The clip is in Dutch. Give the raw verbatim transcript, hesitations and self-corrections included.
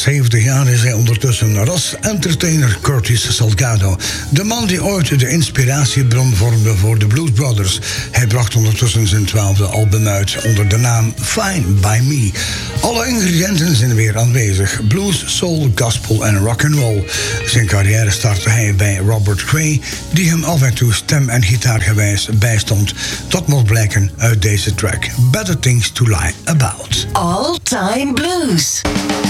zeventig jaar is hij ondertussen. Ras-entertainer Curtis Salgado. De man die ooit de inspiratiebron vormde voor de Blues Brothers. Hij bracht ondertussen zijn twaalfde album uit onder de naam Fine By Me. Alle ingrediënten zijn weer aanwezig. Blues, soul, gospel en rock'n'roll. Zijn carrière startte hij bij Robert Cray, die hem af en toe stem- en gitaargewijs bijstond. Dat mocht blijken uit deze track. Better Things to Lie About. All Time Blues.